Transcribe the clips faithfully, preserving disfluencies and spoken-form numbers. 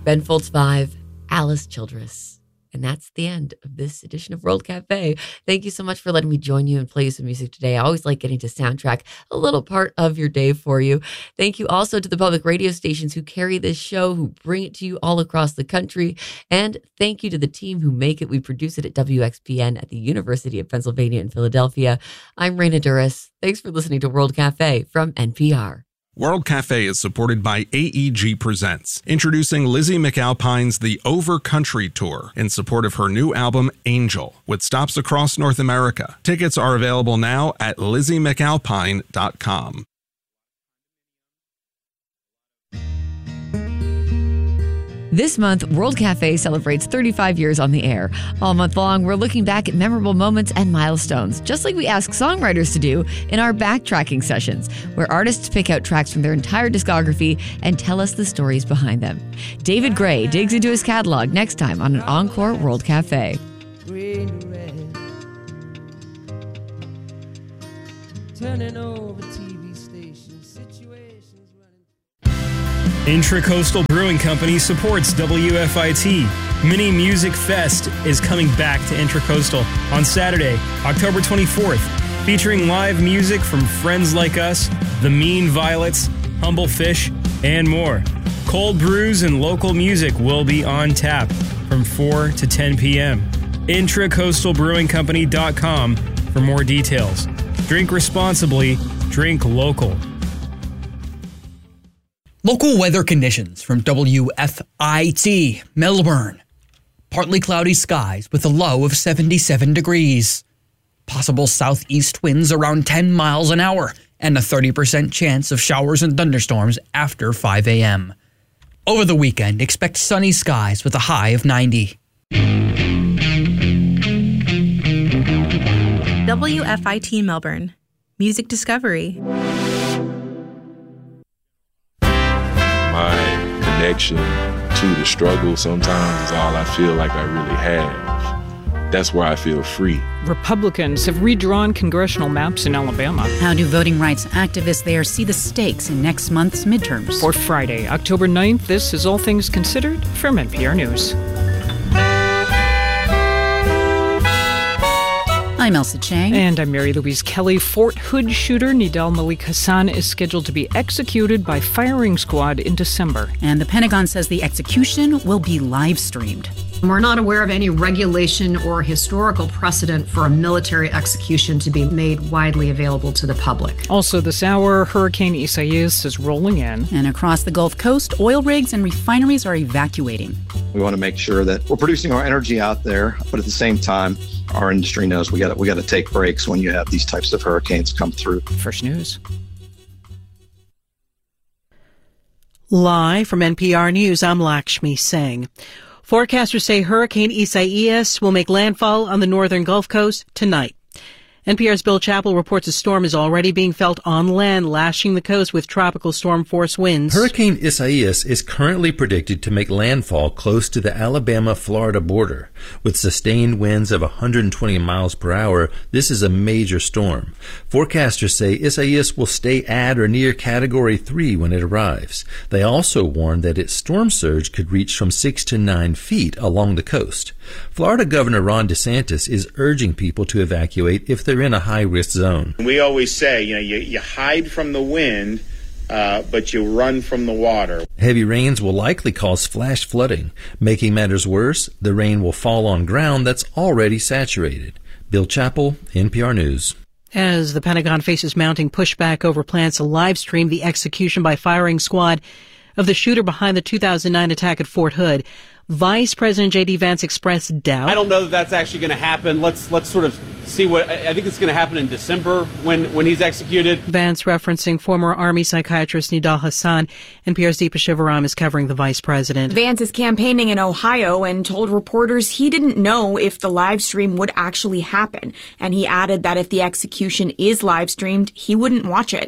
Ben Folds five, Alice Childress. And that's the end of this edition of World Cafe. Thank you so much for letting me join you and play you some music today. I always like getting to soundtrack a little part of your day for you. Thank you also to the public radio stations who carry this show, who bring it to you all across the country. And thank you to the team who make it. We produce it at W X P N at the University of Pennsylvania in Philadelphia. I'm Raina Duras. Thanks for listening to World Cafe from N P R. World Cafe is supported by A E G Presents, introducing Lizzie McAlpine's The Over Country Tour in support of her new album, Angel, with stops across North America. Tickets are available now at lizzie mcalpine dot com. This month, World Cafe celebrates thirty-five years on the air. All month long, we're looking back at memorable moments and milestones, just like we ask songwriters to do in our backtracking sessions, where artists pick out tracks from their entire discography and tell us the stories behind them. David Gray digs into his catalog next time on an Encore World Cafe. Turning over T V stations, situations running. Intracoastal Brewing Company supports W F I T. Mini Music Fest is coming back to Intracoastal on Saturday, October twenty-fourth, featuring live music from friends like us, The Mean Violets, Humble Fish, and more. Cold brews and local music will be on tap from four to ten p.m. intracoastal brewing company dot com for more details. Drink responsibly, drink local. Local weather conditions from W F I T, Melbourne. Partly cloudy skies with a low of seventy-seven degrees. Possible southeast winds around ten miles an hour and a thirty percent chance of showers and thunderstorms after five a.m. Over the weekend, expect sunny skies with a high of ninety. W F I T Melbourne. Music Discovery. My connection to the struggle sometimes is all I feel like I really have. That's where I feel free. Republicans have redrawn congressional maps in Alabama. How do voting rights activists there see the stakes in next month's midterms? For Friday, October ninth, this is All Things Considered from N P R News. I'm Elsa Chang. And I'm Mary Louise Kelly. Fort Hood shooter Nidal Malik Hassan is scheduled to be executed by firing squad in December. And the Pentagon says the execution will be live streamed. We're not aware of any regulation or historical precedent for a military execution to be made widely available to the public. Also this hour, Hurricane Isaias is rolling in. And across the Gulf Coast, oil rigs and refineries are evacuating. We want to make sure that we're producing our energy out there, but at the same time, our industry knows we got we got to take breaks when you have these types of hurricanes come through. First News. Live from N P R News, I'm Lakshmi Singh. Forecasters say Hurricane Isaias will make landfall on the northern Gulf Coast tonight. N P R's Bill Chappell reports a storm is already being felt on land, lashing the coast with tropical storm force winds. Hurricane Isaias is currently predicted to make landfall close to the Alabama-Florida border. With sustained winds of one hundred twenty miles per hour, this is a major storm. Forecasters say Isaias will stay at or near Category three when it arrives. They also warn that its storm surge could reach from six to nine feet along the coast. Florida Governor Ron DeSantis is urging people to evacuate if they're in a high-risk zone. We always say, you know, you, you hide from the wind, uh, but you run from the water. Heavy rains will likely cause flash flooding. Making matters worse, the rain will fall on ground that's already saturated. Bill Chappell, N P R News. As the Pentagon faces mounting pushback over plans to live stream the execution by firing squad of the shooter behind the two thousand nine attack at Fort Hood, Vice President J D Vance expressed doubt. I don't know that that's actually going to happen. Let's let's sort of see what I think it's going to happen in December when, when he's executed. Vance referencing former Army psychiatrist Nidal Hassan. N P R's Deepa Shivaram is covering the vice president. Vance is campaigning in Ohio and told reporters he didn't know if the live stream would actually happen. And he added that if the execution is live streamed, he wouldn't watch it.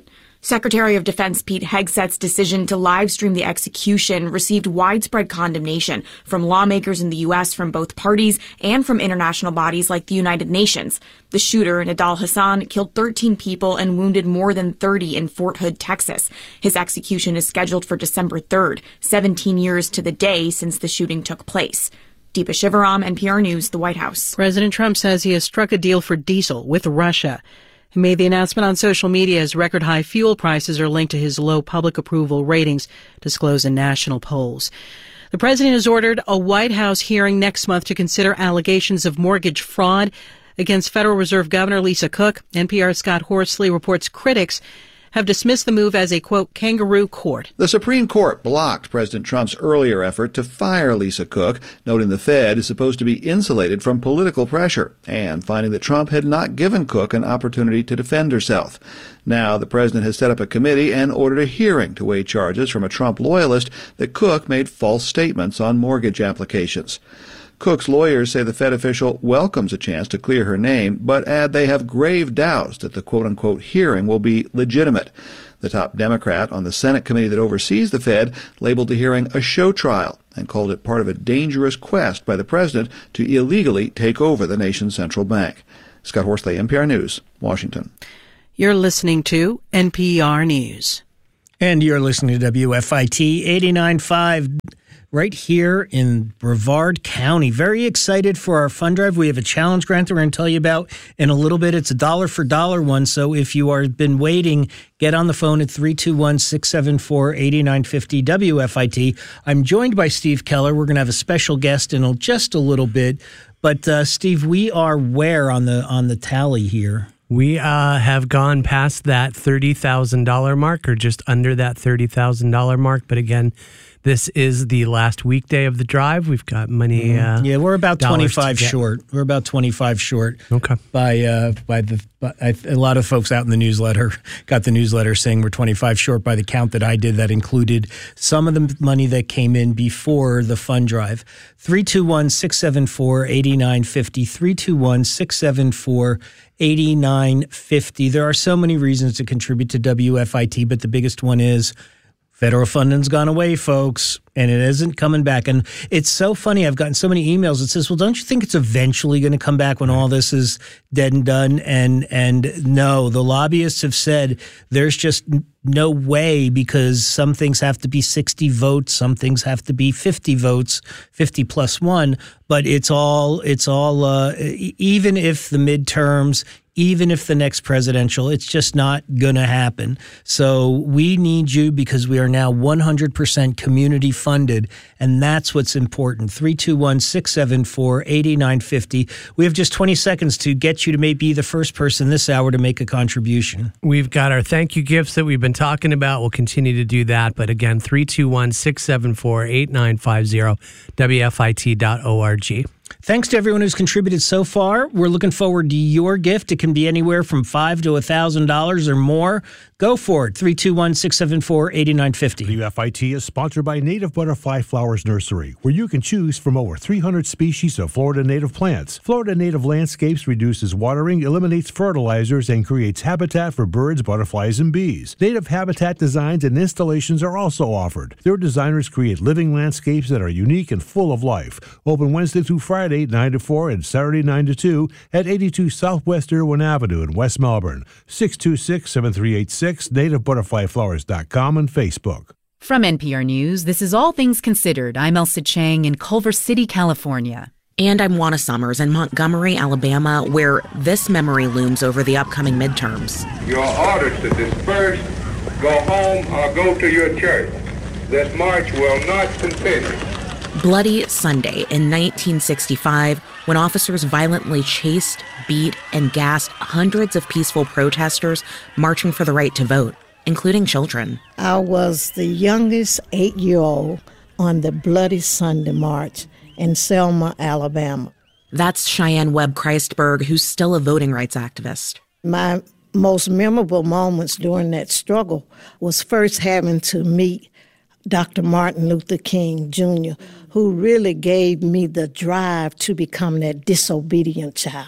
Secretary of Defense Pete Hegseth's decision to live stream the execution received widespread condemnation from lawmakers in the U S from both parties and from international bodies like the United Nations. The shooter, Nidal Hasan, killed thirteen people and wounded more than thirty in Fort Hood, Texas. His execution is scheduled for December third, seventeen years to the day since the shooting took place. Deepa Shivaram, N P R News, the White House. President Trump says he has struck a deal for diesel with Russia. He made the announcement on social media as record high fuel prices are linked to his low public approval ratings disclosed in national polls. The president has ordered a White House hearing next month to consider allegations of mortgage fraud against Federal Reserve Governor Lisa Cook. N P R's Scott Horsley reports critics have dismissed the move as a, quote, kangaroo court. The Supreme Court blocked President Trump's earlier effort to fire Lisa Cook, noting the Fed is supposed to be insulated from political pressure, and finding that Trump had not given Cook an opportunity to defend herself. Now, the president has set up a committee and ordered a hearing to weigh charges from a Trump loyalist that Cook made false statements on mortgage applications. Cook's lawyers say the Fed official welcomes a chance to clear her name, but add they have grave doubts that the quote-unquote hearing will be legitimate. The top Democrat on the Senate committee that oversees the Fed labeled the hearing a show trial and called it part of a dangerous quest by the president to illegally take over the nation's central bank. Scott Horsley, N P R News, Washington. You're listening to N P R News. And you're listening to W F I T eighty-nine point five. Right here in Brevard County. Very excited for our fund drive. We have a challenge grant that we're going to tell you about in a little bit. It's a dollar for dollar one. So if you are been waiting, get on the phone at three two one, six seven four, eight nine five zero W F I T. I'm joined by Steve Keller. We're going to have a special guest in just a little bit. But uh, Steve, we are where on the on the tally here? We uh, have gone past that thirty thousand dollars mark, or just under that thirty thousand dollars mark. But again, this is the last weekday of the drive. We've got money. Uh, yeah, we're about twenty-five short. We're about twenty-five short. Okay. By uh, by the by, I, a lot of folks out in the newsletter got the newsletter saying we're twenty-five short. By the count that I did, that included some of the money that came in before the fund drive. three two one, six seven four, eight nine five zero. three two one, six seven four, eight nine five zero. There are so many reasons to contribute to W F I T, but the biggest one is federal funding's gone away, folks, and it isn't coming back. And it's so funny. I've gotten so many emails that says, well, don't you think it's eventually going to come back when all this is dead and done? And and no, the lobbyists have said there's just no way, because some things have to be sixty votes, some things have to be fifty votes, fifty plus one. But it's all, it's all uh, even if the midterms, even if the next presidential, it's just not going to happen. So we need you, because we are now one hundred percent community funded, and that's what's important. three two one, six seven four, eight nine five zero. We have just twenty seconds to get you to maybe the first person this hour to make a contribution. We've got our thank you gifts that we've been talking about. We'll continue to do that. But again, three two one, six seven four, eight nine five zero, W F I T dot org. Thanks to everyone who's contributed so far. We're looking forward to your gift. It can be anywhere from five to one thousand dollars or more. Go for it. three two one, six seven four, eight nine five zero. W F I T is sponsored by Native Butterfly Flowers Nursery, where you can choose from over three hundred species of Florida native plants. Florida Native Landscapes reduces watering, eliminates fertilizers, and creates habitat for birds, butterflies, and bees. Native habitat designs and installations are also offered. Their designers create living landscapes that are unique and full of life. Open Wednesday through Friday, nine to four, and Saturday, nine to two at eighty-two Southwest Irwin Avenue in West Melbourne. six two six, seven three eight six, native butterfly flowers dot com, and Facebook. From N P R News, this is All Things Considered. I'm Elsa Chang in Culver City, California. And I'm Juana Summers in Montgomery, Alabama, where this memory looms over the upcoming midterms. Your orders to disperse, go home, or go to your church. This march will not continue. Bloody Sunday in nineteen sixty-five, when officers violently chased, beat, and gassed hundreds of peaceful protesters marching for the right to vote, including children. I was the youngest eight-year-old on the Bloody Sunday March in Selma, Alabama. That's Cheyenne Webb Christberg, who's still a voting rights activist. My most memorable moments during that struggle was first having to meet Doctor Martin Luther King, Junior, who really gave me the drive to become that disobedient child.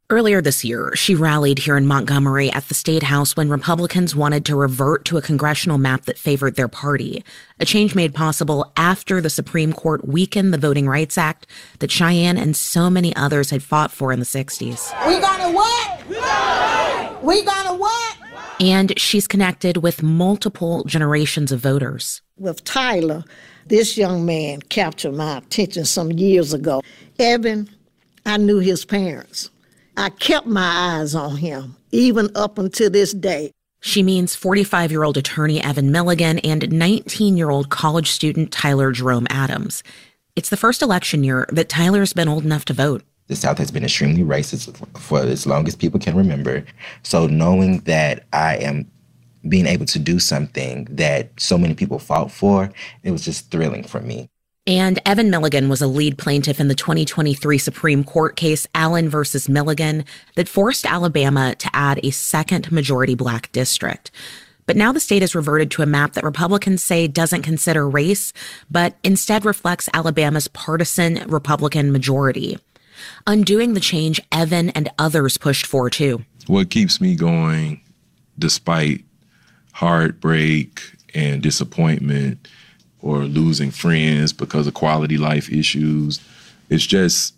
Earlier this year, she rallied here in Montgomery at the State House when Republicans wanted to revert to a congressional map that favored their party, a change made possible after the Supreme Court weakened the Voting Rights Act that Cheyenne and so many others had fought for in the sixties. We gonna what? We gonna what? And she's connected with multiple generations of voters. With Tyler, this young man captured my attention some years ago. Evan, I knew his parents. I kept my eyes on him, even up until this day. She means forty-five-year-old attorney Evan Milligan and nineteen-year-old college student Tyler Jerome Adams. It's the first election year that Tyler's been old enough to vote. The South has been extremely racist for as long as people can remember. So knowing that I am being able to do something that so many people fought for, it was just thrilling for me. And Evan Milligan was a lead plaintiff in the twenty twenty-three Supreme Court case Allen versus Milligan that forced Alabama to add a second majority black district. But now the state has reverted to a map that Republicans say doesn't consider race, but instead reflects Alabama's partisan Republican majority. Undoing the change Evan and others pushed for, too. What keeps me going, despite heartbreak and disappointment, or losing friends because of quality life issues. It's just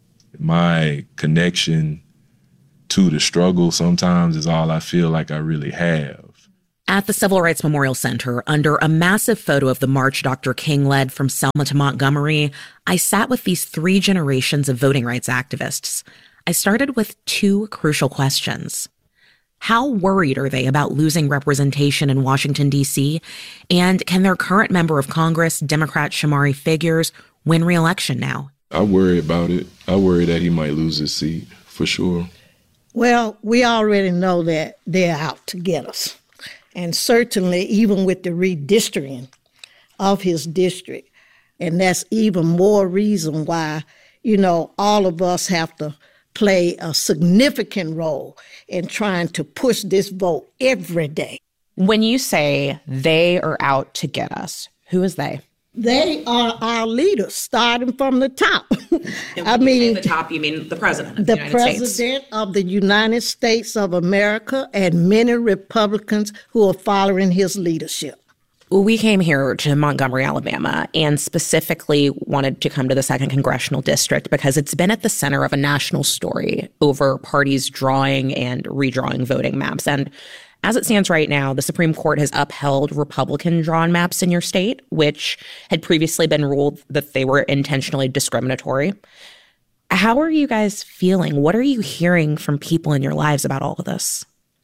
my connection to the struggle sometimes is all I feel like I really have. At the Civil Rights Memorial Center, under a massive photo of the march Doctor King led from Selma to Montgomery, I sat with these three generations of voting rights activists. I started with two crucial questions. How worried are they about losing representation in Washington, D C? And can their current member of Congress, Democrat Shamari Figures, win re-election now? I worry about it. I worry that he might lose his seat, for sure. Well, we already know that they're out to get us. And certainly, even with the redistricting of his district, and that's even more reason why, you know, all of us have to play a significant role in trying to push this vote every day. When you say they are out to get us, who is they? They are our leaders, starting from the top. I mean, the top, you mean the president of the, the United president States. of the United States of America, and many Republicans who are following his leadership. We came here to Montgomery, Alabama, and specifically wanted to come to the second congressional district because it's been at the center of a national story over parties drawing and redrawing voting maps. And as it stands right now, the Supreme Court has upheld Republican-drawn maps in your state, which had previously been ruled that they were intentionally discriminatory. How are you guys feeling? What are you hearing from people in your lives about all of this?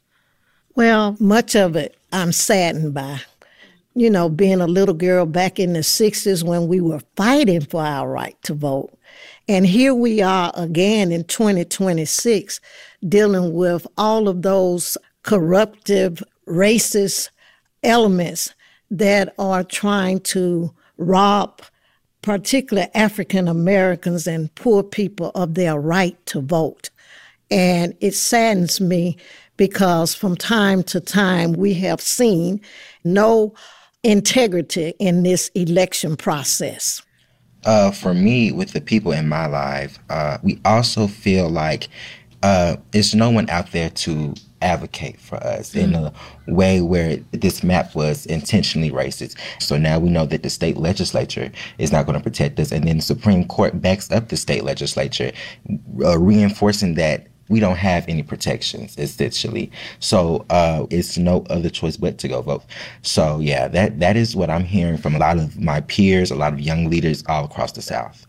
Well, much of it I'm saddened by. You know, being a little girl back in the sixties when we were fighting for our right to vote. And here we are again in twenty twenty-six dealing with all of those corruptive, racist elements that are trying to rob particularly African Americans and poor people of their right to vote. And it saddens me because from time to time we have seen no integrity in this election process. Uh, for me, with the people in my life, uh, we also feel like uh, there's no one out there to advocate for us mm. in a way where this map was intentionally racist. So now we know that the state legislature is not going to protect us, and then the Supreme Court backs up the state legislature, uh, reinforcing that we don't have any protections, essentially. So uh, it's no other choice but to go vote. So, yeah, that that is what I'm hearing from a lot of my peers, a lot of young leaders all across the South.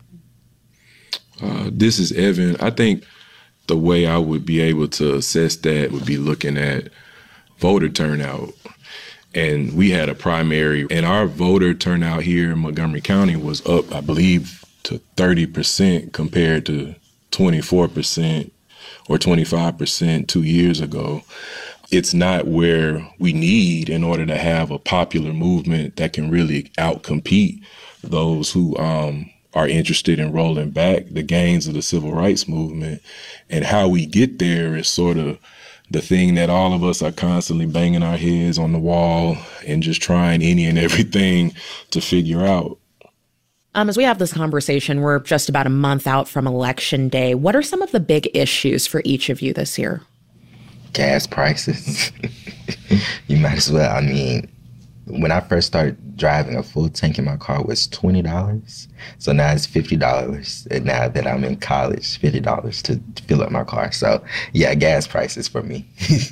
Uh, this is Evan. I think the way I would be able to assess that would be looking at voter turnout. And we had a primary, and our voter turnout here in Montgomery County was up, I believe, to thirty percent compared to twenty-four percent or twenty-five percent two years ago. It's not where we need in order to have a popular movement that can really outcompete those who um, are interested in rolling back the gains of the civil rights movement. And how we get there is sort of the thing that all of us are constantly banging our heads on the wall and just trying any and everything to figure out. Um, as we have this conversation, we're just about a month out from Election Day. What are some of the big issues for each of you this year? Gas prices. You might as well. I mean, when I first started driving, a full tank in my car was twenty dollars. So now it's fifty dollars. And now that I'm in college, fifty dollars to fill up my car. So, yeah, gas prices for me.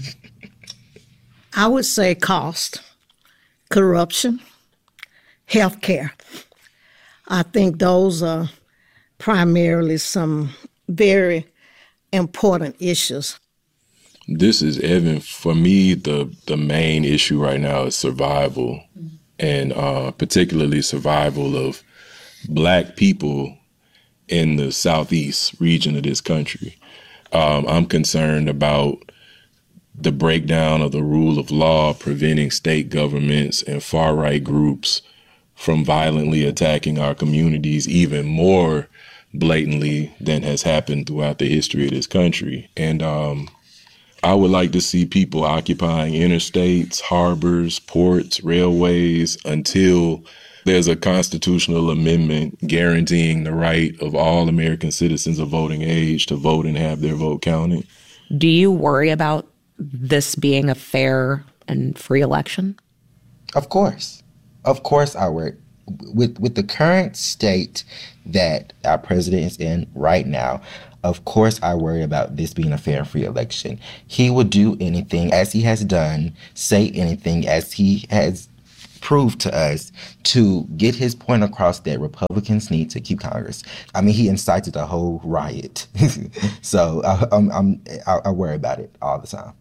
I would say cost, corruption, health care. I think those are primarily some very important issues. This is Evan. For me, the the main issue right now is survival, and uh, particularly survival of Black people in the Southeast region of this country. Um, I'm concerned about the breakdown of the rule of law, preventing state governments and far-right groups from violently attacking our communities even more blatantly than has happened throughout the history of this country. And um, I would like to see people occupying interstates, harbors, ports, railways until there's a constitutional amendment guaranteeing the right of all American citizens of voting age to vote and have their vote counted. Do you worry about this being a fair and free election? Of course. Of course I worry. With with the current state that our president is in right now, of course I worry about this being a fair and free election. He will do anything, as he has done, say anything, as he has proved to us, to get his point across that Republicans need to keep Congress. I mean, he incited a whole riot. So I, I'm, I'm, I, I worry about it all the time.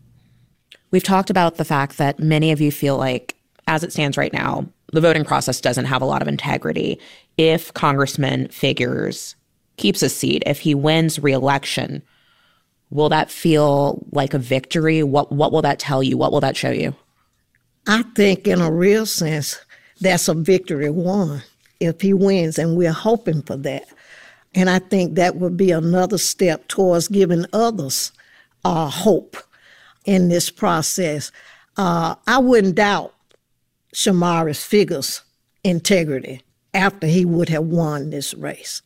We've talked about the fact that many of you feel like, as it stands right now, the voting process doesn't have a lot of integrity. If Congressman Figures keeps his seat, if he wins re-election, will that feel like a victory? What what will that tell you? What will that show you? I think in a real sense, that's a victory won if he wins, and we're hoping for that. And I think that would be another step towards giving others uh, hope in this process. Uh, I wouldn't doubt Shamari Figures' integrity after he would have won this race.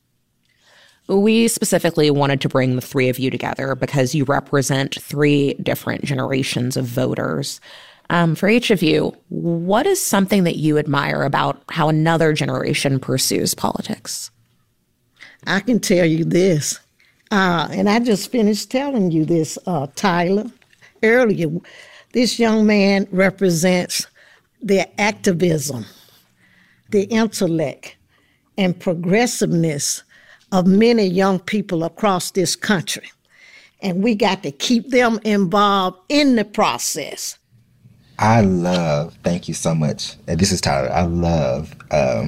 We specifically wanted to bring the three of you together because you represent three different generations of voters. Um, for each of you, what is something that you admire about how another generation pursues politics? I can tell you this, uh, and I just finished telling you this, uh, Tyler, earlier. This young man represents the activism, the intellect, and progressiveness of many young people across this country. And we got to keep them involved in the process. I love, thank you so much. And this is Tyler. I love um,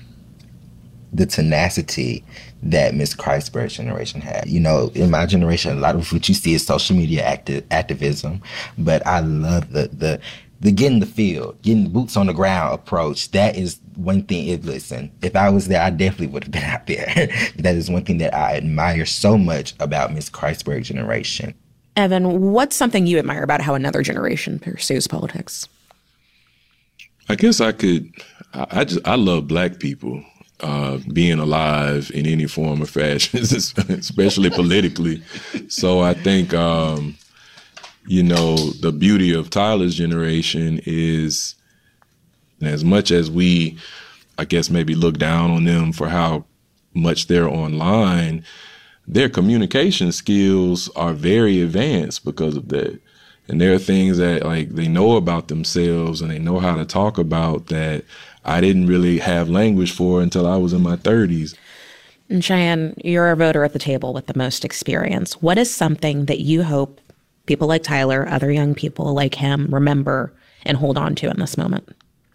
the tenacity that Miss Christberg's generation had. You know, in my generation, a lot of what you see is social media acti- activism, but I love the the the get in the field, getting boots on the ground approach. That is one thing. It, listen, if I was there, I definitely would have been out there. That is one thing that I admire so much about Miss Christberg's generation. Evan, what's something you admire about how another generation pursues politics? I guess I could, I, I just, I love Black people uh, being alive in any form or fashion, especially politically. So I think, um, you know, the beauty of Tyler's generation is, as much as we, I guess, maybe look down on them for how much they're online, their communication skills are very advanced because of that. And there are things that, like, they know about themselves and they know how to talk about that I didn't really have language for until I was in my thirties. And Cheyenne, you're a voter at the table with the most experience. What is something that you hope people like Tyler, other young people like him, remember and hold on to in this moment?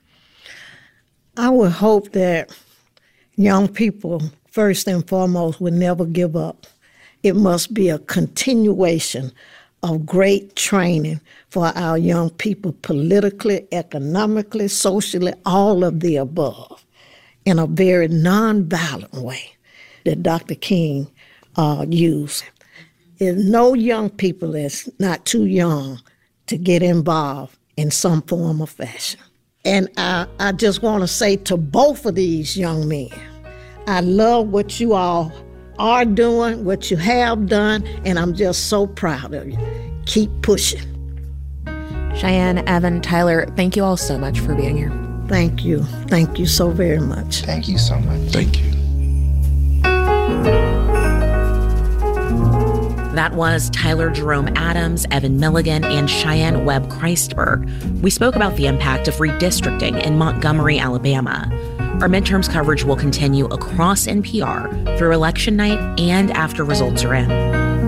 I would hope that young people, first and foremost, would never give up. It must be a continuation of great training for our young people, politically, economically, socially, all of the above, in a very nonviolent way that Doctor King uh, used. There's no young people that's not too young to get involved in some form or fashion. And I, I just want to say to both of these young men, I love what you all are doing, what you have done, and I'm just so proud of you. Keep pushing. Cheyenne, Evan, Tyler, thank you all so much for being here. Thank you. Thank you so very much. Thank you so much. Thank you. That was Tyler Jerome Adams, Evan Milligan, and Cheyenne Webb Christberg. We spoke about the impact of redistricting in Montgomery, Alabama. Our midterms coverage will continue across N P R through election night and after results are in.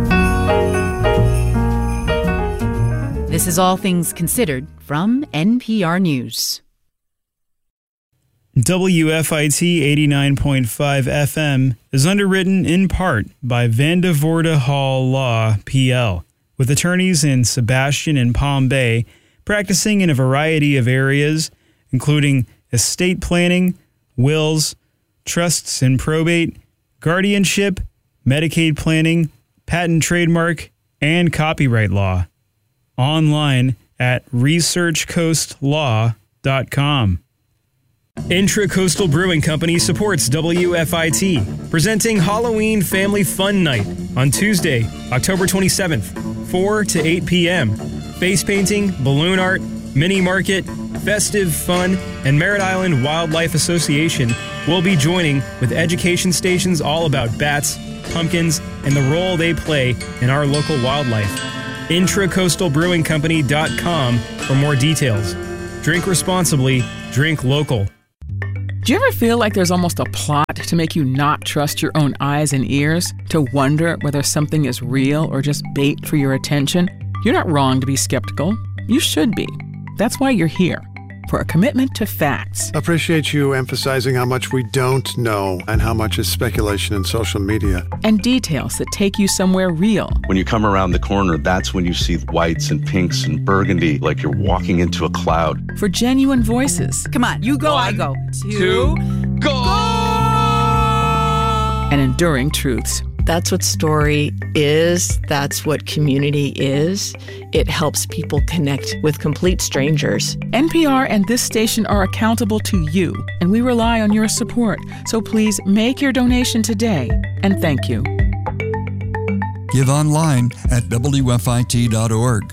This is All Things Considered from N P R News. W F I T eighty-nine point five F M is underwritten in part by Vandevoorde Hall Law, P L, with attorneys in Sebastian and Palm Bay, practicing in a variety of areas, including estate planning, wills, trusts and probate, guardianship, Medicaid planning, patent trademark, and copyright law. Online at research coast law dot com. Intracoastal Brewing Company supports W F I T, presenting Halloween Family Fun Night on Tuesday, October twenty-seventh, four to eight p.m. Face painting, balloon art, mini market, festive fun, and Merritt Island Wildlife Association will be joining with education stations all about bats, pumpkins, and the role they play in our local wildlife. Intracoastal Brewing Company dot com for more details. Drink responsibly, drink local. Do you ever feel like there's almost a plot to make you not trust your own eyes and ears? To wonder whether something is real or just bait for your attention? You're not wrong to be skeptical. You should be. That's why you're here, for a commitment to facts. Appreciate you emphasizing how much we don't know and how much is speculation in social media. And details that take you somewhere real. When you come around the corner, that's when you see whites and pinks and burgundy, like you're walking into a cloud. For genuine voices. Come on, you go, One, I go. Two, two go! And enduring truths. That's what story is. That's what community is. It helps people connect with complete strangers. N P R and this station are accountable to you, and we rely on your support. So please make your donation today, and thank you. Give online at W F I T dot org.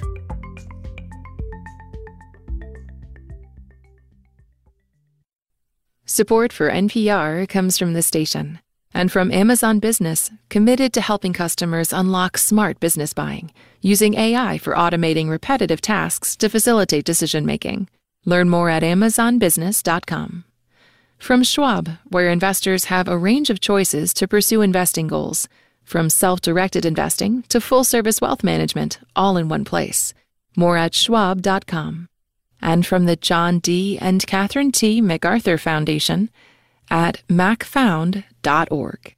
Support for N P R comes from the station and from Amazon Business, committed to helping customers unlock smart business buying, using A I for automating repetitive tasks to facilitate decision-making. Learn more at amazon business dot com. From Schwab, where investors have a range of choices to pursue investing goals, from self-directed investing to full-service wealth management, all in one place. More at schwab dot com. And from the John D. and Catherine T. MacArthur Foundation at mac found dot org.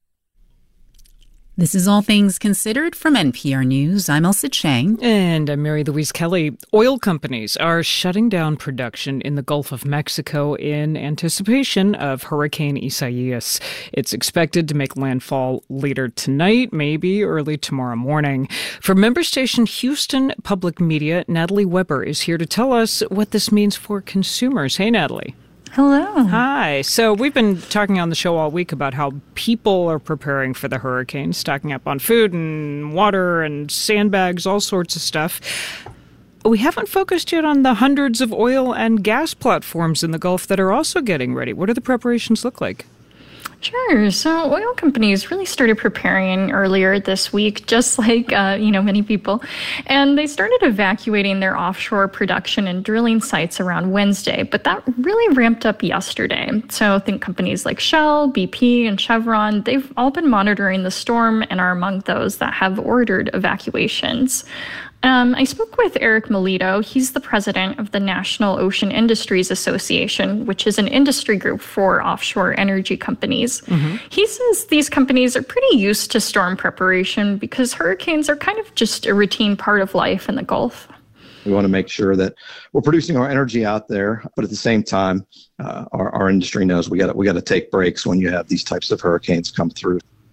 This is All Things Considered from N P R News. I'm Elsa Chang. And I'm Mary Louise Kelly. Oil companies are shutting down production in the Gulf of Mexico in anticipation of Hurricane Isaias. It's expected to make landfall later tonight, maybe early tomorrow morning. From member station Houston Public Media, Natalie Weber is here to tell us what this means for consumers. Hey, Natalie. Hello. Hi. So we've been talking on the show all week about how people are preparing for the hurricane, stocking up on food and water and sandbags, all sorts of stuff. We haven't focused yet on the hundreds of oil and gas platforms in the Gulf that are also getting ready. What do the preparations look like? Sure. So oil companies really started preparing earlier this week, just like, uh, you know, many people. And they started evacuating their offshore production and drilling sites around Wednesday. But that really ramped up yesterday. So think companies like Shell, B P, and Chevron, they've all been monitoring the storm and are among those that have ordered evacuations. Um, I spoke with Eric Melito. He's the president of the National Ocean Industries Association, which is an industry group for offshore energy companies. Mm-hmm. He says these companies are pretty used to storm preparation because hurricanes are kind of just a routine part of life in the Gulf. We want to make sure that we're producing our energy out there, but at the same time, uh, our, our industry knows we got we got to take breaks when you have these types of hurricanes come through.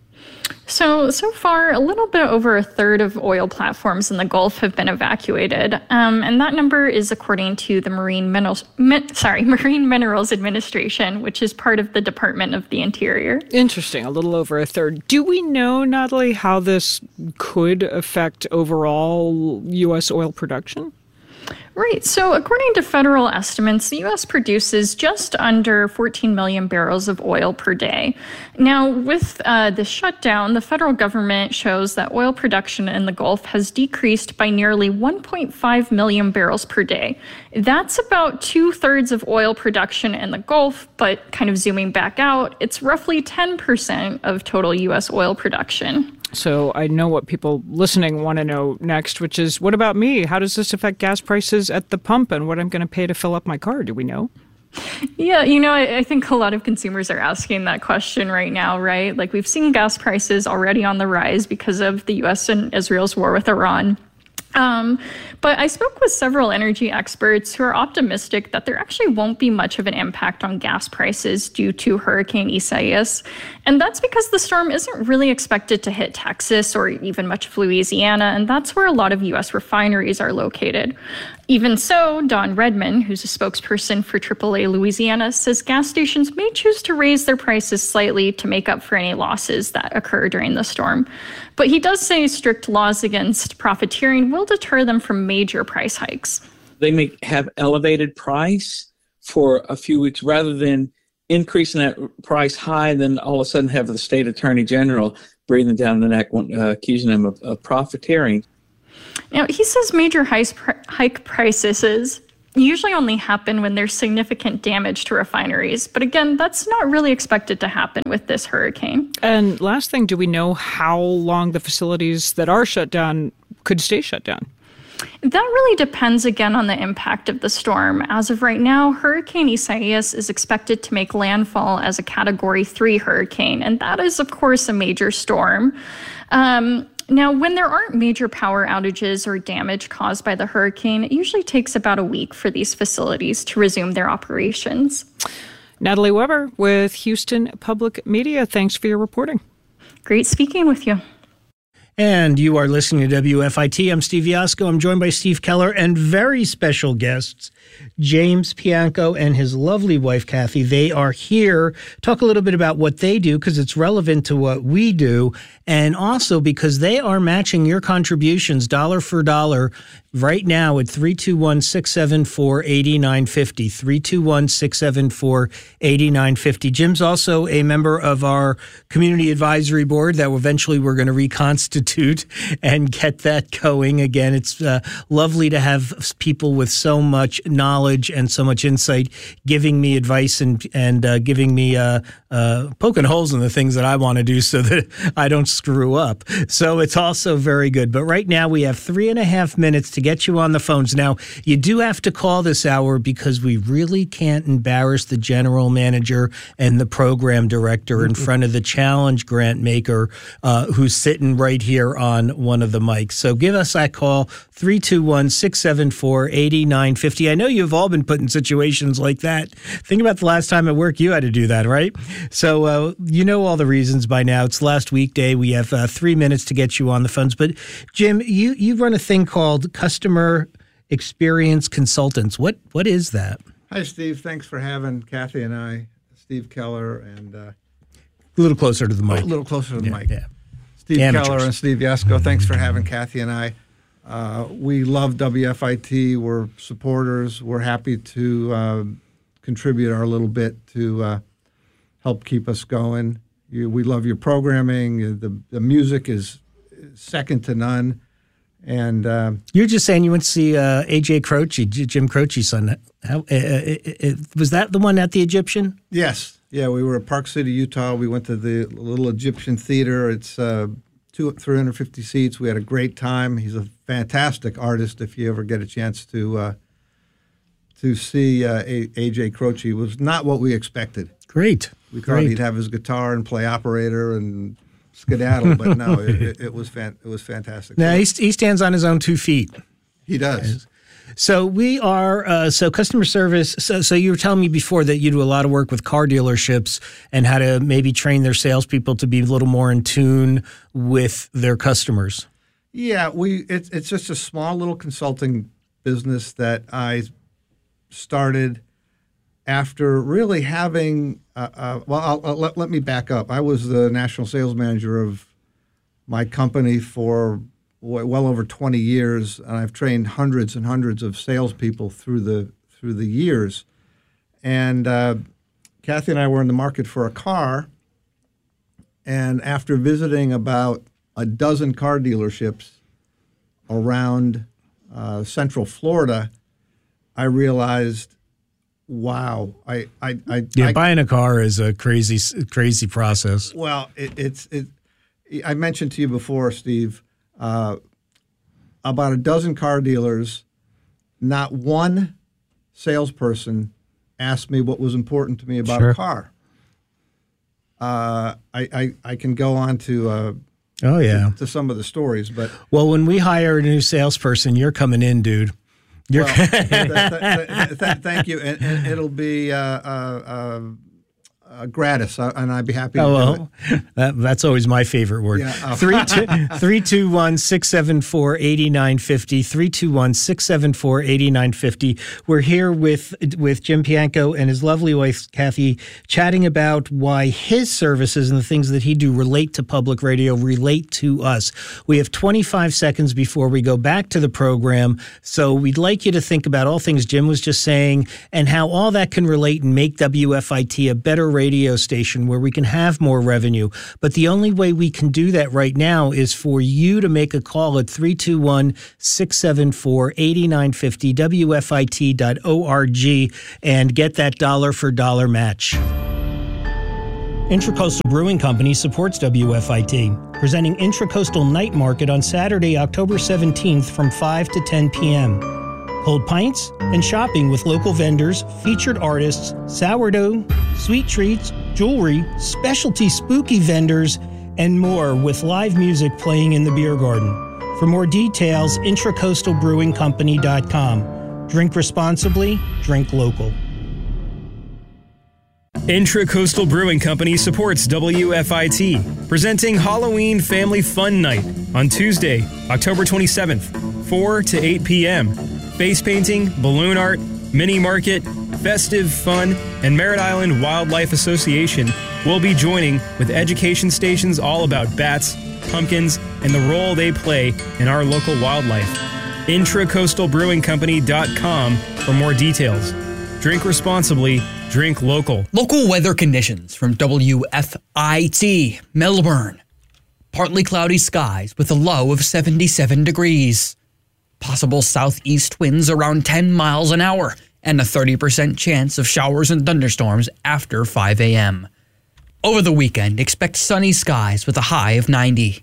So, so far, a little bit over a third of oil platforms in the Gulf have been evacuated. Um, and that number is according to the Marine Minerals, Min, sorry, Marine Minerals Administration, which is part of the Department of the Interior. Interesting, a little over a third. Do we know, Natalie, how this could affect overall U S oil production? Right. So according to federal estimates, the U S produces just under fourteen million barrels of oil per day. Now, with uh, the shutdown, the federal government shows that oil production in the Gulf has decreased by nearly one point five million barrels per day. That's about two thirds of oil production in the Gulf, but kind of zooming back out, it's roughly ten percent of total U S oil production. So I know what people listening want to know next, which is, what about me? How does this affect gas prices at the pump and what I'm going to pay to fill up my car? Do we know? Yeah, you know, I, I think a lot of consumers are asking that question right now, right? Like, we've seen gas prices already on the rise because of the U S and Israel's war with Iran. Um, but I spoke with several energy experts who are optimistic that there actually won't be much of an impact on gas prices due to Hurricane Isaias. And that's because the storm isn't really expected to hit Texas or even much of Louisiana, and that's where a lot of U S refineries are located. Even so, Don Redman, who's a spokesperson for triple A Louisiana, says gas stations may choose to raise their prices slightly to make up for any losses that occur during the storm. But he does say strict laws against profiteering will deter them from major price hikes. They may have elevated price for a few weeks rather than increasing that price high, then all of a sudden have the state attorney general breathing down the neck, uh, accusing them of, of profiteering. Now, he says major hike prices usually only happen when there's significant damage to refineries. But again, that's not really expected to happen with this hurricane. And last thing, do we know how long the facilities that are shut down could stay shut down? That really depends, again, on the impact of the storm. As of right now, Hurricane Isaias is expected to make landfall as a Category three hurricane, and that is, of course, a major storm. Um, now, when there aren't major power outages or damage caused by the hurricane, it usually takes about a week for these facilities to resume their operations. Natalie Weber with Houston Public Media, thanks for your reporting. Great speaking with you. And you are listening to W F I T. I'm Steve Yasko. I'm joined by Steve Keller and very special guests, James Pianko and his lovely wife, Kathy. They are here. Talk a little bit about what they do because it's relevant to what we do. And also because they are matching your contributions dollar for dollar right now at three two one, six seven four, eight nine five zero, three two one, six seven four, eight nine five zero. Jim's also a member of our community advisory board that eventually we're going to reconstitute and get that going again. It's uh, lovely to have people with so much knowledge and so much insight giving me advice and, and uh, giving me uh, uh, poking holes in the things that I want to do so that I don't screw up. So it's also very good. But right now we have three and a half minutes to get you on the phones. Now, you do have to call this hour because we really can't embarrass the general manager and the program director in front of the challenge grant maker uh, who's sitting right here on one of the mics. So give us that call, three two one, six seven four, eight nine five zero. I know you've all been put in situations like that. Think about the last time at work you had to do that, right? So uh, you know all the reasons by now. It's last weekday. We have uh, three minutes to get you on the phones. But Jim, you, you run a thing called Customer Experience Consultants. What What is that? Hi, Steve. Thanks for having Kathy and I, Steve Keller, and uh, a little closer to the mic. A little closer to the yeah, mic. Yeah. Steve Amateurs. Keller and Steve Yasko. Thanks for having Kathy and I. Uh, we love W F I T. We're supporters. We're happy to uh, contribute our little bit to uh, help keep us going. You, we love your programming. The, the music is second to none. And uh, you're just saying you went to see uh, A J Croce, Jim Croce's son. How, uh, it, it, was that the one at the Egyptian? Yes. Yeah, we were at Park City, Utah. We went to the little Egyptian theater. It's uh, two, three hundred fifty seats. We had a great time. He's a fantastic artist. If you ever get a chance to uh, to see uh, A J Croce, it was not what we expected. Great. We Great. thought he'd have his guitar and play operator and skedaddle, but no, it, it, it was fan, it was fantastic. Now he, he stands on his own two feet. He does. So we are, uh, so customer service, so, so you were telling me before that you do a lot of work with car dealerships and how to maybe train their salespeople to be a little more in tune with their customers. Yeah, we it's it's just a small little consulting business that I started after really having, uh, uh, well, I'll, I'll, let, let me back up. I was the national sales manager of my company for well over twenty years, and I've trained hundreds and hundreds of salespeople through the through the years. And uh, Kathy and I were in the market for a car, and after visiting about a dozen car dealerships around uh, Central Florida, I realized, wow, I, I, I yeah, I, buying a car is a crazy, crazy process. Well, it, it's it. I mentioned to you before, Steve, uh, about a dozen car dealers. Not one salesperson asked me what was important to me about Sure. a car. Uh, I, I I can go on to. Uh, Oh, yeah. To, to some of the stories, but Well, when we hire a new salesperson, you're coming in, dude. You're well, th- th- th- th- thank you, and, and it'll be uh, uh, uh, uh, gratis, uh, and I'd be happy to Oh, do well, it. that, that's always my favorite word. Yeah, oh. three two three two one six seven four eight nine five zero, three two one six seven four eight nine five zero. We're here with with Jim Pianko and his lovely wife, Kathy, chatting about why his services and the things that he do relate to public radio, relate to us. We have twenty-five seconds before we go back to the program, so we'd like you to think about all things Jim was just saying and how all that can relate and make W F I T a better radio station where we can have more revenue. But the only way we can do that right now is for you to make a call at three two one six seven four eight nine five zero, W F I T dot org, and get that dollar for dollar match. Intracoastal Brewing Company supports W F I T, presenting Intracoastal Night Market on Saturday, October seventeenth from five to ten p.m. Cold pints and shopping with local vendors, featured artists, sourdough, sweet treats, jewelry, specialty spooky vendors, and more with live music playing in the beer garden. For more details, intracoastal brewing company dot com. Drink responsibly, drink local. Intracoastal Brewing Company supports W F I T, presenting Halloween Family Fun Night on Tuesday, October twenty-seventh, four to eight p.m. Face painting, balloon art, mini market, festive fun, and Merritt Island Wildlife Association will be joining with education stations all about bats, pumpkins, and the role they play in our local wildlife. intracoastal brewing company dot com for more details. Drink responsibly, drink local. Local weather conditions from W F I T, Melbourne. Partly cloudy skies with a low of seventy-seven degrees. Possible southeast winds around ten miles an hour and a thirty percent chance of showers and thunderstorms after five a.m. Over the weekend, expect sunny skies with a high of ninety.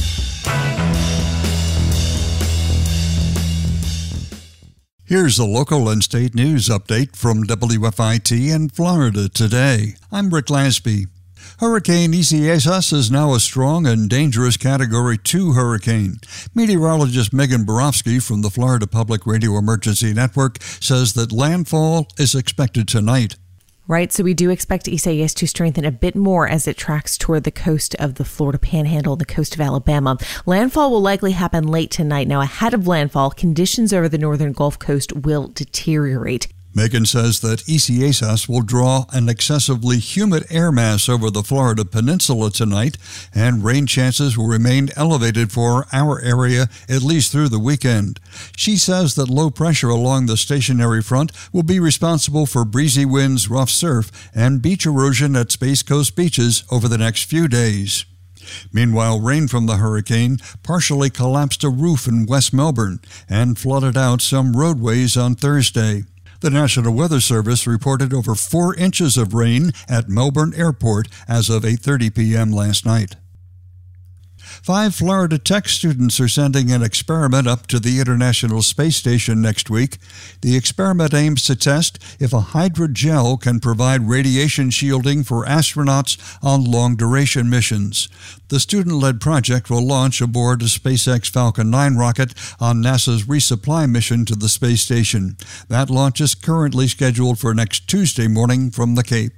Here's a local and state news update from W F I T in Florida today. I'm Rick Lasby. Hurricane Isaias is now a strong and dangerous Category two hurricane. Meteorologist Megan Borofsky from the Florida Public Radio Emergency Network says that landfall is expected tonight. Right, so we do expect Isaias to strengthen a bit more as it tracks toward the coast of the Florida Panhandle and the coast of Alabama. Landfall will likely happen late tonight. Now, ahead of landfall, conditions over the northern Gulf Coast will deteriorate. Megan says that Isaias will draw an excessively humid air mass over the Florida peninsula tonight, and rain chances will remain elevated for our area at least through the weekend. She says that low pressure along the stationary front will be responsible for breezy winds, rough surf, and beach erosion at Space Coast beaches over the next few days. Meanwhile, rain from the hurricane partially collapsed a roof in West Melbourne and flooded out some roadways on Thursday. The National Weather Service reported over four inches of rain at Melbourne Airport as of eight thirty p.m. last night. Five Florida Tech students are sending an experiment up to the International Space Station next week. The experiment aims to test if a hydrogel can provide radiation shielding for astronauts on long-duration missions. The student-led project will launch aboard a SpaceX Falcon nine rocket on NASA's resupply mission to the space station. That launch is currently scheduled for next Tuesday morning from the Cape.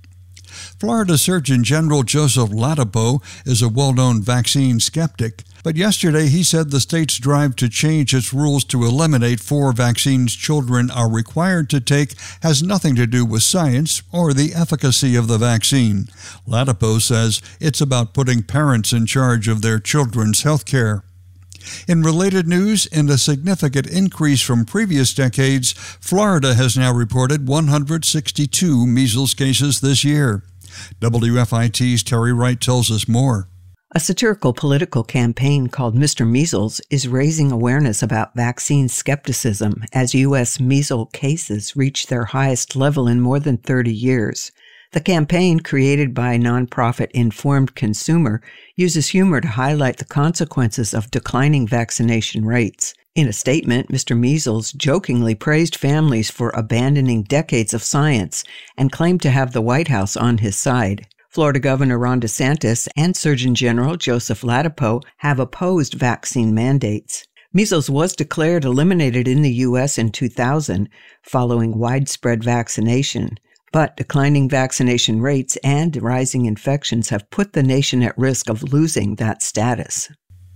Florida Surgeon General Joseph Ladapo is a well-known vaccine skeptic, but yesterday he said the state's drive to change its rules to eliminate four vaccines children are required to take has nothing to do with science or the efficacy of the vaccine. Ladapo says it's about putting parents in charge of their children's health care. In related news, in a significant increase from previous decades, Florida has now reported one hundred sixty-two measles cases this year. W F I T's Terry Wright tells us more. A satirical political campaign called Mister Measles is raising awareness about vaccine skepticism as U S measles cases reach their highest level in more than thirty years. The campaign, created by nonprofit Informed Consumer, uses humor to highlight the consequences of declining vaccination rates. In a statement, Mister Measles jokingly praised families for abandoning decades of science and claimed to have the White House on his side. Florida Governor Ron DeSantis and Surgeon General Joseph Ladapo have opposed vaccine mandates. Measles was declared eliminated in the U S in two thousand following widespread vaccination. But declining vaccination rates and rising infections have put the nation at risk of losing that status.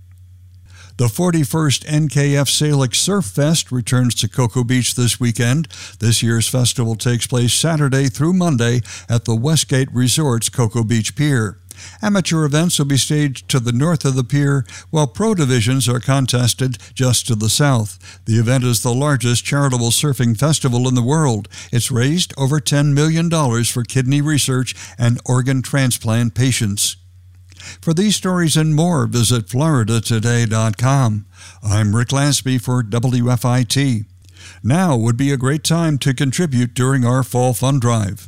The forty-first N K F Salix Surf Fest returns to Cocoa Beach this weekend. This year's festival takes place Saturday through Monday at the Westgate Resort's Cocoa Beach Pier. Amateur events will be staged to the north of the pier, while pro divisions are contested just to the south. The event is the largest charitable surfing festival in the world. It's raised over ten million dollars for kidney research and organ transplant patients. For these stories and more, visit Florida Today dot com. I'm Rick Lansby for W F I T. Now would be a great time to contribute during our Fall Fund Drive.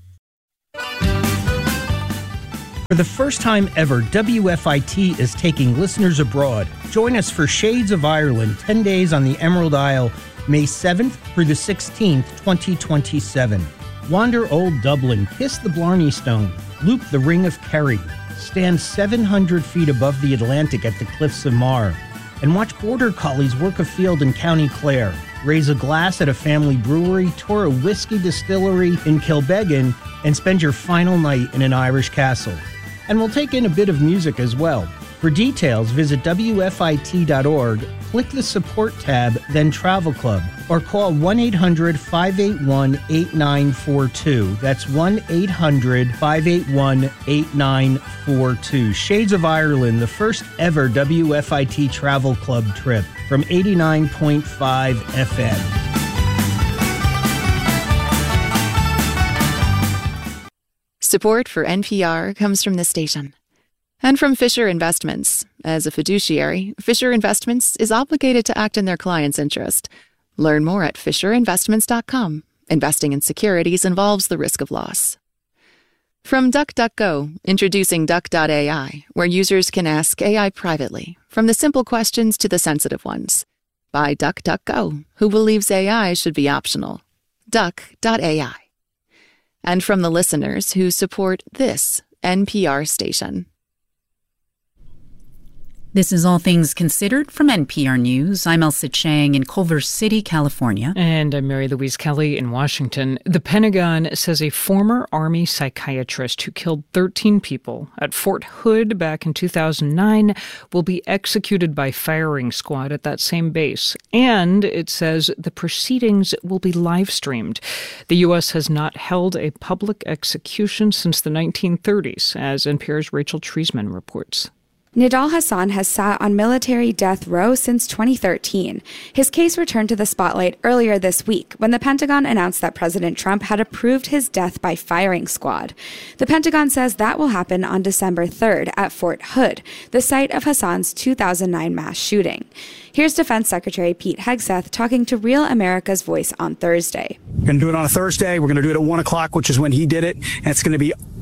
For the first time ever, W F I T is taking listeners abroad. Join us for Shades of Ireland, ten days on the Emerald Isle, May seventh through the sixteenth, twenty twenty-seven. Wander Old Dublin, kiss the Blarney Stone, loop the Ring of Kerry, stand seven hundred feet above the Atlantic at the Cliffs of Moher, and watch Border Collies work a field in County Clare, raise a glass at a family brewery, tour a whiskey distillery in Kilbeggan, and spend your final night in an Irish castle. And we'll take in a bit of music as well. For details, visit W F I T dot org, click the Support tab, then Travel Club, or call one eight hundred, five eight one, eight nine four two. That's one eight hundred, five eight one, eight nine four two. Shades of Ireland, the first ever W F I T Travel Club trip from eighty-nine point five F M. Support for N P R comes from this station. And from Fisher Investments. As a fiduciary, Fisher Investments is obligated to act in their client's interest. Learn more at fisher investments dot com. Investing in securities involves the risk of loss. From DuckDuckGo, introducing Duck dot A I, where users can ask A I privately, from the simple questions to the sensitive ones. By DuckDuckGo, who believes A I should be optional. Duck dot A I. And from the listeners who support this N P R station. This is All Things Considered from N P R News. I'm Elsa Chang in Culver City, California. And I'm Mary Louise Kelly in Washington. The Pentagon says a former Army psychiatrist who killed thirteen people at Fort Hood back in two thousand nine will be executed by firing squad at that same base. And it says the proceedings will be live-streamed. The U S has not held a public execution since the nineteen thirties, as N P R's Rachel Treisman reports. Nidal Hasan has sat on military death row since twenty thirteen. His case returned to the spotlight earlier this week when the Pentagon announced that President Trump had approved his death by firing squad. The Pentagon says that will happen on December third at Fort Hood, the site of Hasan's two thousand nine mass shooting. Here's Defense Secretary Pete Hegseth talking to Real America's Voice on Thursday. We're going to do it on a Thursday. We're going to do it at one o'clock, which is when he did it. And it's going to be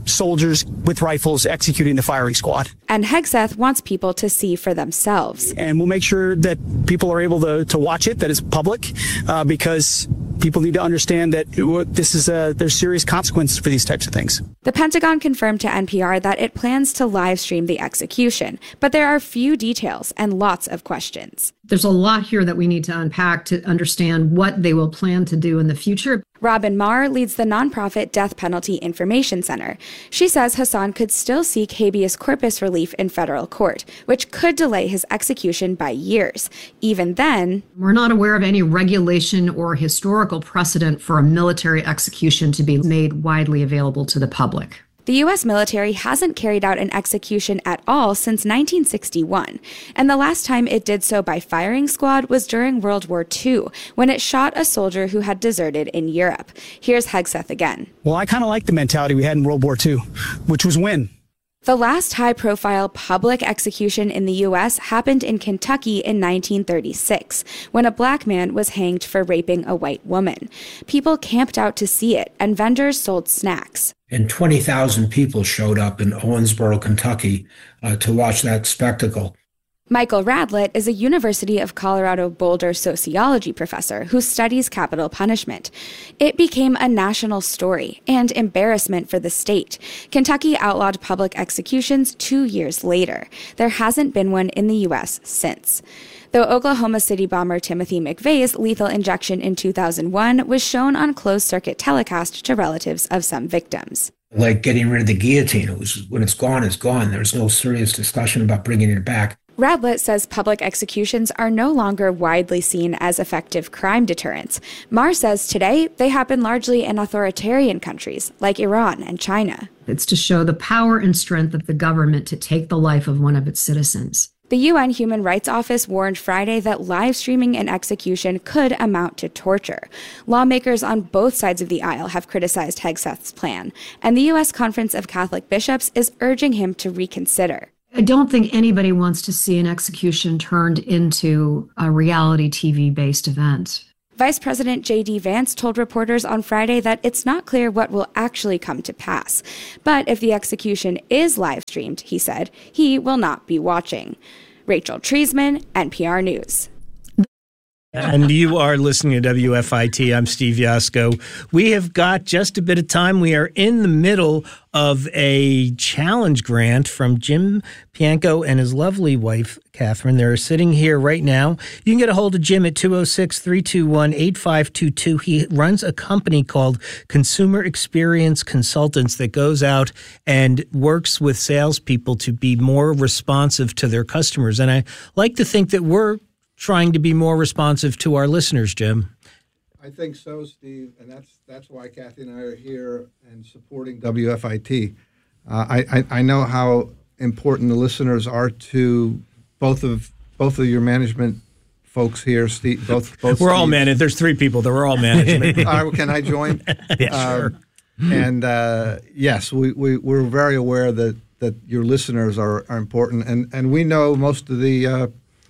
soldiers with rifles executing the firing squad. And Hegseth wants people to see for themselves. And we'll make sure that people are able to, to watch it, that it's public, uh, because people need to understand that this is a, there's serious consequences for these types of things. The Pentagon confirmed to N P R that it plans to live stream the execution, but there are few details and lots of questions. There's a lot here that we need to unpack to understand what they will plan to do in the future. Robin Marr leads the nonprofit Death Penalty Information Center. She says Hassan could still seek habeas corpus relief in federal court, which could delay his execution by years. Even then, we're not aware of any regulation or historical precedent for a military execution to be made widely available to the public. The U S military hasn't carried out an execution at all since nineteen sixty-one, and the last time it did so by firing squad was during World War Two, when it shot a soldier who had deserted in Europe. Here's Hegseth again. Well, I kind of like the mentality we had in World War Two, which was win. The last high-profile public execution in the U S happened in Kentucky in nineteen thirty-six, when a black man was hanged for raping a white woman. People camped out to see it, and vendors sold snacks. And twenty thousand people showed up in Owensboro, Kentucky, uh, to watch that spectacle. Michael Radlett is a University of Colorado Boulder sociology professor who studies capital punishment. It became a national story and embarrassment for the state. Kentucky outlawed public executions two years later. There hasn't been one in the U S since. Though Oklahoma City bomber Timothy McVeigh's lethal injection in two thousand one was shown on closed-circuit telecast to relatives of some victims. Like getting rid of the guillotine, it was, when it's gone, it's gone. There's no serious discussion about bringing it back. Radlett says public executions are no longer widely seen as effective crime deterrents. Marr says today they happen largely in authoritarian countries like Iran and China. It's to show the power and strength of the government to take the life of one of its citizens. The U N Human Rights Office warned Friday that live streaming an execution could amount to torture. Lawmakers on both sides of the aisle have criticized Hegseth's plan, and the U S Conference of Catholic Bishops is urging him to reconsider. I don't think anybody wants to see an execution turned into a reality T V-based event. Vice President J D Vance told reporters on Friday that it's not clear what will actually come to pass. But if the execution is live-streamed, he said, he will not be watching. Rachel Treisman, N P R News. And you are listening to W F I T. I'm Steve Yasko. We have got just a bit of time. We are in the middle of a challenge grant from Jim Pianko and his lovely wife, Catherine. They're sitting here right now. You can get a hold of Jim at two oh six, three two one, eight five two two. He runs a company called Consumer Experience Consultants that goes out and works with salespeople to be more responsive to their customers. And I like to think that we're trying to be more responsive to our listeners, Jim. I think so, Steve, and that's that's why Kathy and I are here and supporting W F I T. Uh, I, I I know how important the listeners are to both of both of your management folks here, Steve. Both both. We're Steves. all management. There's three people that we're all management. uh, can I join? Yeah, sure. Um, and uh, yes, we we we're very aware that that your listeners are are important, and and we know most of the Uh,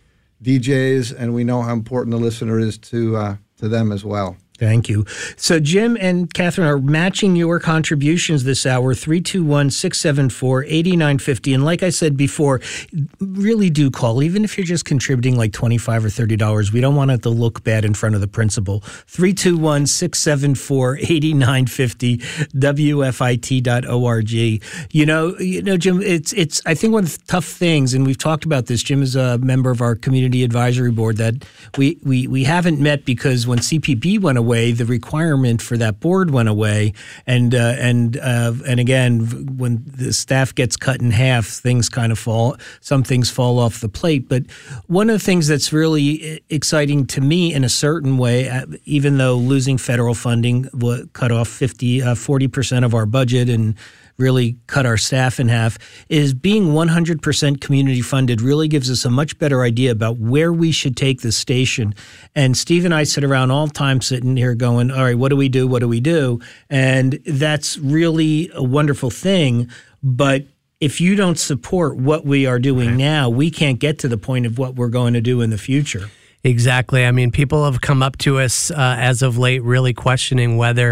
D Js, and we know how important the listener is to uh, to them as well. Thank you. So Jim and Catherine are matching your contributions this hour, three two one, six seven four, eight nine five zero. And like I said before, really do call, even if you're just contributing like twenty-five dollars or thirty dollars. We don't want it to look bad in front of the principal. three two one, six seven four, eight nine five zero, W F I T dot org. You know, you know, Jim, it's, it's, I think one of the tough things, and we've talked about this, Jim is a member of our community advisory board, that we, we, we haven't met because when C P B went away, the requirement for that board went away, and uh, and uh, and again, when the staff gets cut in half, things kind of fall. Some things fall off the plate. But one of the things that's really exciting to me, in a certain way, even though losing federal funding cut off fifty, forty percent of our budget and really cut our staff in half, is being one hundred percent community funded really gives us a much better idea about where we should take the station. And Steve and I sit around all the time sitting here going, all right, what do we do? What do we do? And that's really a wonderful thing. But if you don't support what we are doing right now, we can't get to the point of what we're going to do in the future. Exactly. I mean, people have come up to us uh, as of late really questioning whether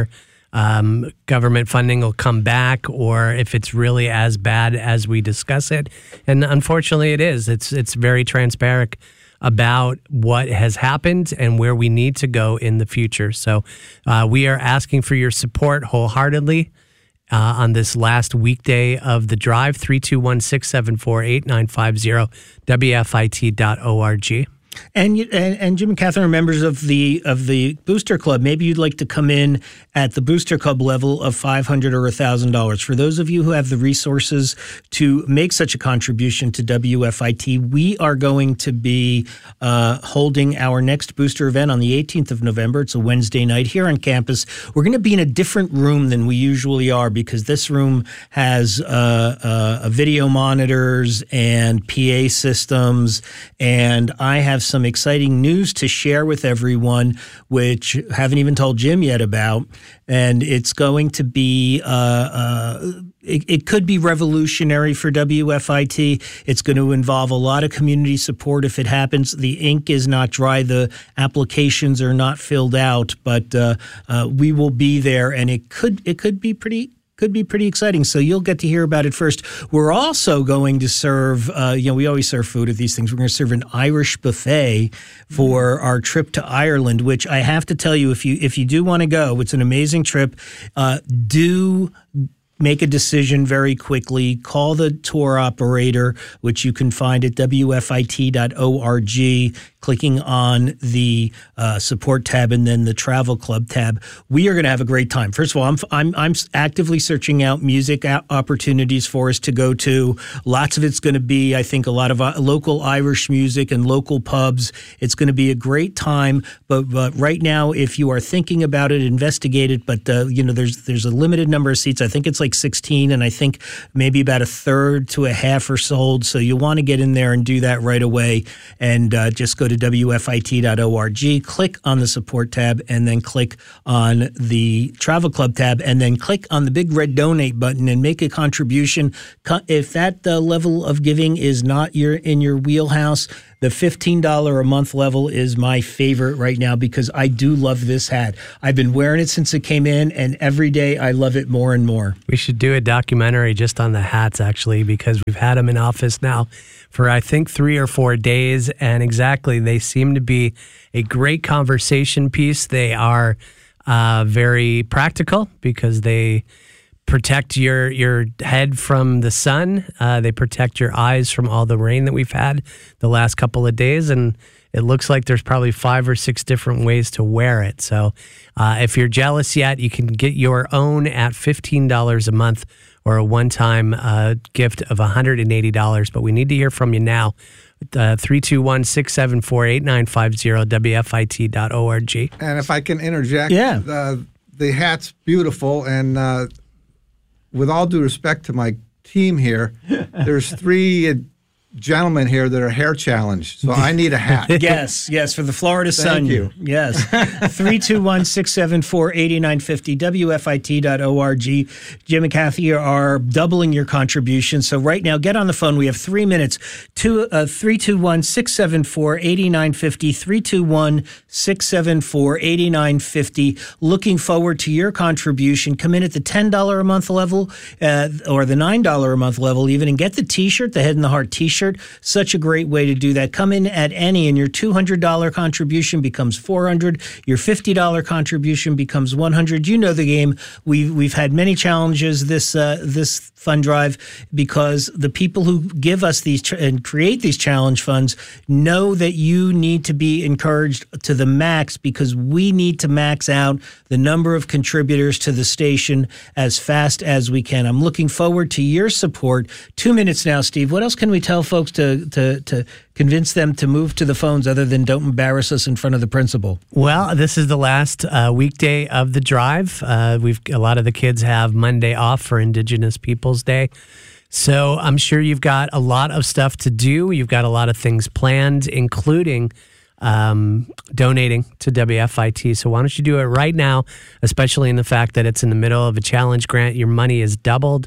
um, government funding will come back, or if it's really as bad as we discuss it. And unfortunately, it is. It's it's very transparent about what has happened and where we need to go in the future. So uh, we are asking for your support wholeheartedly uh, on this last weekday of the drive. Three two one, six seven four, eight nine five zero, W F I T dot org. And, you, and and Jim and Catherine are members of the of the Booster Club. Maybe you'd like to come in at the Booster Club level of five hundred dollars or one thousand dollars. For those of you who have the resources to make such a contribution to W F I T, we are going to be uh, holding our next Booster event on the eighteenth of November. It's a Wednesday night here on campus. We're going to be in a different room than we usually are because this room has uh, uh, video monitors and P A systems, and I have some exciting news to share with everyone, which I haven't even told Jim yet about. And it's going to be, uh, uh, it, it could be revolutionary for W F I T. It's going to involve a lot of community support if it happens. The ink is not dry. The applications are not filled out, but uh, uh, we will be there, and it could it could be pretty Could be pretty exciting. So you'll get to hear about it first. We're also going to serve, uh, you know, we always serve food at these things. We're going to serve an Irish buffet for our trip to Ireland, which I have to tell you, if you if you do want to go, it's an amazing trip. Uh, do make a decision very quickly. Call the tour operator, which you can find at W F I T dot org, clicking on the uh, support tab and then the travel club tab. We are going to have a great time. First of all, I'm I'm I'm actively searching out music opportunities for us to go to. Lots of it's going to be, I think, a lot of uh, local Irish music and local pubs. It's going to be a great time. But, but right now, if you are thinking about it, investigate it. But uh, you know, there's there's a limited number of seats. I think it's like sixteen, and I think maybe about a third to a half are sold. So you'll want to get in there and do that right away, and uh, just go to W F I T dot org, click on the support tab, and then click on the travel club tab, and then click on the big red donate button and make a contribution. If that uh, level of giving is not your in your wheelhouse, the fifteen dollars a month level is my favorite right now because I do love this hat. I've been wearing it since it came in, and every day I love it more and more. We should do a documentary just on the hats, actually, because we've had them in office now for, I think, three or four days. And exactly, they seem to be a great conversation piece. They are uh, very practical because they protect your your head from the sun. Uh, they protect your eyes from all the rain that we've had the last couple of days. And it looks like there's probably five or six different ways to wear it. So uh, if you're jealous yet, you can get your own at fifteen dollars a month or a one-time uh, gift of one hundred eighty dollars. But we need to hear from you now. Uh, three two one, six seven four, eight nine five zero, W F I T dot org. And if I can interject, yeah. uh, the hat's beautiful, and uh, with all due respect to my team here, there's three uh, gentlemen here that are hair challenged, so I need a hat. yes, yes, for the Florida Thank sun. you. Yes. three two one, six seven four, eight nine five zero, W F I T dot org. Jim and Kathy are doubling your contribution. So right now, get on the phone. We have three minutes. Two, uh, three two one, six seven four, eight nine five zero, three two one, six seven four, eight nine five zero. Looking forward to your contribution. Come in at the ten dollars a month level uh, or the nine dollars a month level even, and get the T-shirt, the Head and the Heart T-shirt. Such a great way to do that. Come in at any, and your two hundred dollars contribution becomes four hundred dollars. Your fifty dollars contribution becomes one hundred dollars. You know the game. We've we've had many challenges this uh, this fund drive because the people who give us these ch- and create these challenge funds know that you need to be encouraged to the max because we need to max out the number of contributors to the station as fast as we can. I'm looking forward to your support. Two minutes now, Steve. What else can we tell folks to to to convince them to move to the phones other than don't embarrass us in front of the principal? Well, this is the last uh, weekday of the drive. Uh, we've a lot of the kids have Monday off for Indigenous Peoples Day. So I'm sure you've got a lot of stuff to do. You've got a lot of things planned, including um, donating to W F I T. So why don't you do it right now, especially in the fact that it's in the middle of a challenge grant. Your money is doubled.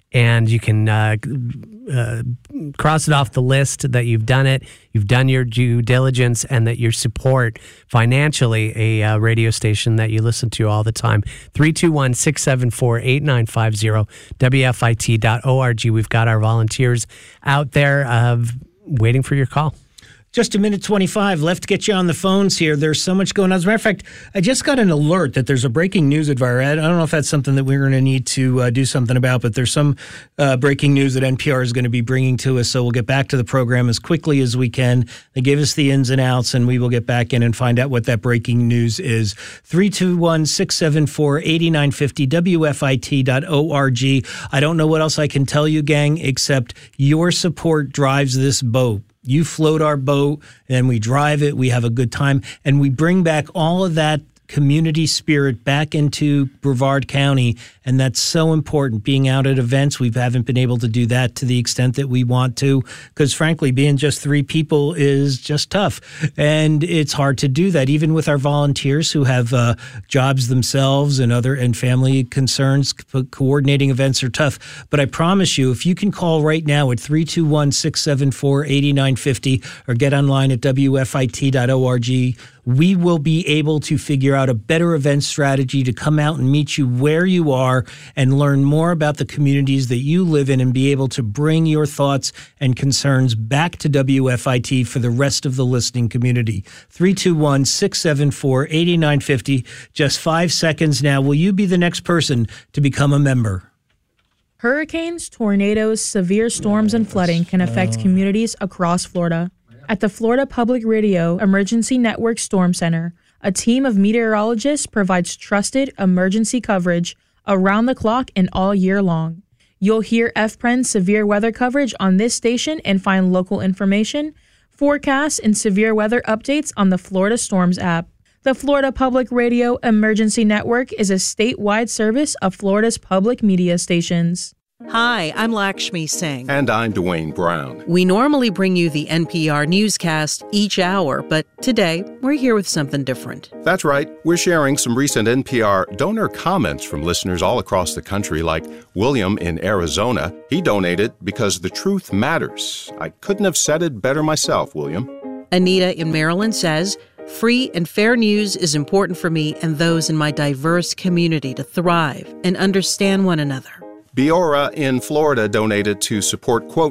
and you can uh, uh, cross it off the list that you've done it, you've done your due diligence, and that you support financially a uh, radio station that you listen to all the time. three two one, six seven four, eight nine five zero, W F I T dot org. We've got our volunteers out there uh, waiting for your call. Just a minute twenty-five left to get you on the phones here. There's so much going on. As a matter of fact, I just got an alert that there's a breaking news advisory. I don't know if that's something that we're going to need to uh, do something about, but there's some uh, breaking news that N P R is going to be bringing to us. So we'll get back to the program as quickly as we can. They gave us the ins and outs, and we will get back in and find out what that breaking news is. three two one, six seven four, eight nine five zero, W F I T dot org. I don't know what else I can tell you, gang, except your support drives this boat. You float our boat, and we drive it. We have a good time, and we bring back all of that community spirit back into Brevard County, and that's so important. Being out at events, we haven't been able to do that to the extent that we want to, because frankly, being just three people is just tough, and it's hard to do that, even with our volunteers who have uh, jobs themselves and other and family concerns. Co- coordinating events are tough, but I promise you, if you can call right now at three two one, six seven four, eight nine five zero or get online at W F I T dot org, we will be able to figure out a better event strategy to come out and meet you where you are and learn more about the communities that you live in and be able to bring your thoughts and concerns back to W F I T for the rest of the listening community. three two one, six seven four, eight nine five zero. Just five seconds now. Will you be the next person to become a member? Hurricanes, tornadoes, severe storms, and flooding can affect communities across Florida. At the Florida Public Radio Emergency Network Storm Center, a team of meteorologists provides trusted emergency coverage around the clock and all year long. You'll hear F P R E N's severe weather coverage on this station and find local information, forecasts, and severe weather updates on the Florida Storms app. The Florida Public Radio Emergency Network is a statewide service of Florida's public media stations. Hi, I'm Lakshmi Singh. And I'm Dwayne Brown. We normally bring you the N P R newscast each hour, but today we're here with something different. That's right. We're sharing some recent N P R donor comments from listeners all across the country, like William in Arizona. He donated because the truth matters. I couldn't have said it better myself, William. Anita in Maryland says, free and fair news is important for me and those in my diverse community to thrive and understand one another. Biora in Florida donated to support, quote,